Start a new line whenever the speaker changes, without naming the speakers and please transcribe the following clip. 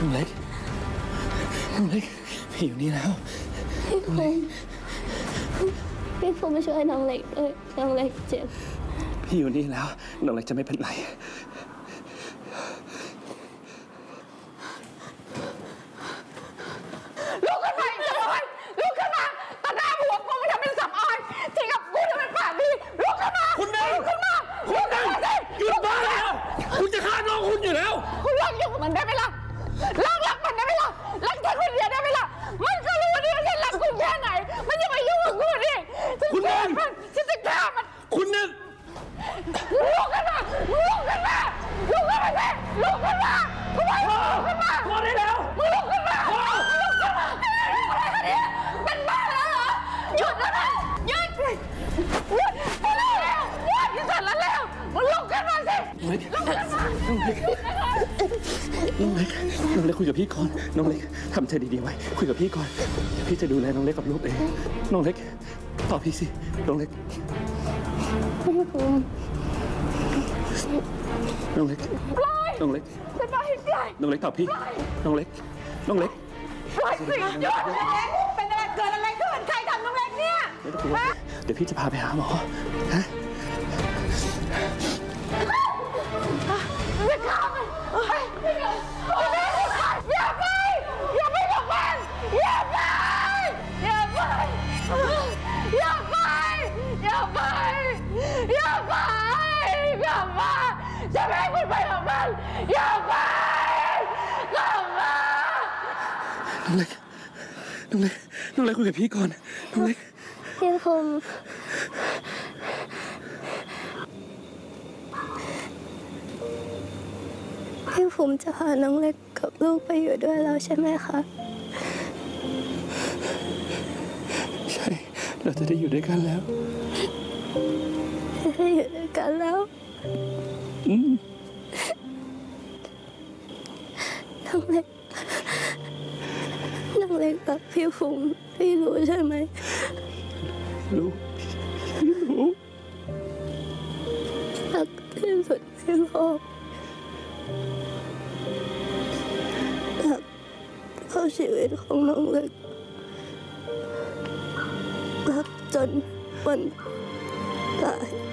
น้องเล็กพี่อยู่นี่แล้ว
พี่ภูมิช่วยน้องเล็กด้วยน้องเล็กเจ็บ
พี่อยู่นี่แล้วน้องเล็กจะไม่เป็นไร
ลุกขึ้นมาอีกเลยลุกขึ้นมาตาหน้าผัวกูไม่ทำเป็นสับออยจริงกับกูจะเป็นป่าดีลุกขึ้นมาคุณแม่ลุกขึ้นมาคุณแม่หยุดบ้าแล้วคุณจะฆ่าน้องคุณอยู่แล้วคุณเลิกยุ่งกับมันได้ไหมล่ะเลิกรักมันได้ไหมล่ะรักแค่คนเดียวได้ไหมล่ะมันก็รู้ว่าฉันรักคุณแค่ไหนมันยังมายุ่งกับกูดิคุณแม่ฉันจะฆ่ามันคุณนึกลุกขึ้นมาลุกขึ้นมาลุกขึ้นมาสิลุกขึ้นมาคุณแม่ลุกขึ้นมาพอได้แล้วมึงลุกขึ้นมาลุกขึ้นมาเป็นบ้าแล้วเหรอหยุดแล้วนะหยุดพอแล้วหยุดที่สุดแล้วมึงลุกขึ้นมาสิลุกขึ้นมา
น้องเล็กคุยกับพี่ก่อนน้องเล็กทำใจดีๆไว้คุยกับพี่ก่อนพี่จะดูแลน้องเล็กกับลูกเองน้องเล็กตอบพี่สิน้องเล็กน้องเล็กน้องเล็กน้องเล็กตอบพี่น้องเล็กปล่อยสิหยุดเป็นอะไรเกิดอะไรขึ้นใครทำน้องเล็กเนี่ยเดี๋ยวพี่จะพาไปหาหมอฮะ
อย่าฆ่ามันอย่าไปกับมันอย่าไปจะไม่ให้คุณไปกับมันอย่าไปกับมัน
น้องเล็กคุยกับพี่ก่อนน้องเล็ก
พี่ภูมิจะพาน้องเล็กกับลูกไปอยู่ด้วยแล้วใช่ไหมคะ
ใช่เราจะได้อยู่ด้วยกันแล้ว
น้องเล็กกับพี่ภูมิพี่รู้ใช่ไหม
รู้
รักที่สุดในโลกรักเข้าชีวิตของน้องเล็กรักจนวันตาย